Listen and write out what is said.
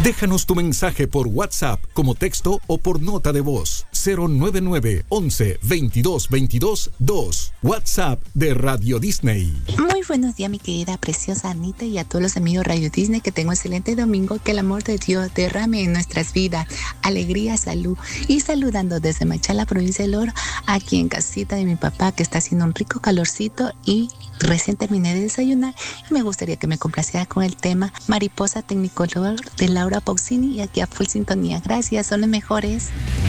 Déjanos tu mensaje por WhatsApp como texto o por nota de voz. 099 11 22 22 2. WhatsApp de Radio Disney. Muy buenos días, mi querida preciosa Anita, y a todos los amigos Radio Disney. Que tengan un excelente domingo. Que el amor de Dios derrame en nuestras vidas alegría, salud. Y saludando desde Machala, provincia del Oro, aquí en casita de mi papá, que está haciendo un rico calorcito y recién terminé de desayunar. Y me gustaría que me complaciera con el tema Mariposa Technicolor de Laura Pausini, y aquí a full sintonía. Gracias, son los mejores.